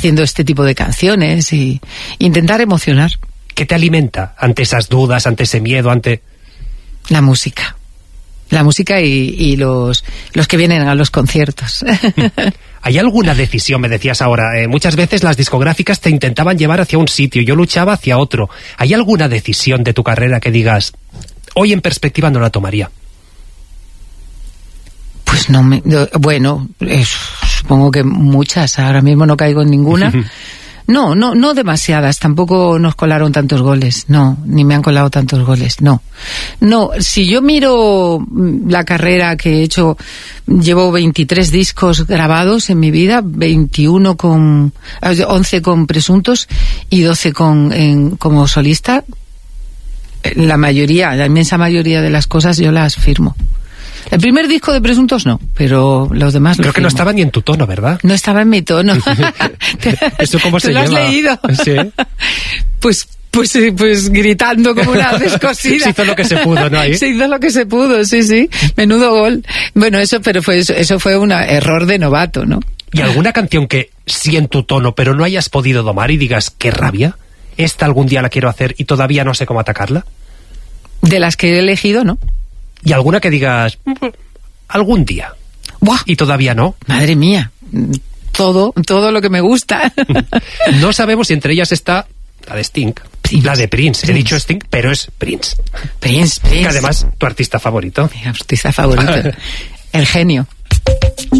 haciendo este tipo de canciones y intentar emocionar. ¿Qué te alimenta ante esas dudas, ante ese miedo, ante...? La música. La música y los que vienen a los conciertos. ¿Hay alguna decisión? Me decías ahora, muchas veces las discográficas te intentaban llevar hacia un sitio, yo luchaba hacia otro. ¿Hay alguna decisión de tu carrera que digas, hoy en perspectiva no la tomaría? Pues bueno, supongo que muchas, ahora mismo no caigo en ninguna. No demasiadas, tampoco nos colaron tantos goles, no, ni me han colado tantos goles, no. Si yo miro la carrera que he hecho, llevo 23 discos grabados en mi vida, 11 con Presuntos y 12 como solista. La inmensa mayoría de las cosas yo las firmo. El primer disco de Presuntos no, pero los demás... Creo que no estaba ni en tu tono, ¿verdad? No estaba en mi tono. ¿Eso cómo se lleva? ¿Lo has leído? Sí. Pues gritando como una descosida. Se hizo lo que se pudo, ¿no? Se hizo lo que se pudo, sí. Menudo gol. Bueno, eso fue un error de novato, ¿no? ¿Y alguna canción que sí en tu tono, pero no hayas podido domar y digas, qué rabia, esta algún día la quiero hacer y todavía no sé cómo atacarla? De las que he elegido, ¿no? ¿Y alguna que digas, algún día? ¡Buah! ¿Y todavía no? Madre mía, todo lo que me gusta. No sabemos si entre ellas está la de Sting, la de Prince. He dicho Sting, pero es Prince. Prince. Que además, tu artista favorito. Mi artista favorito. El genio.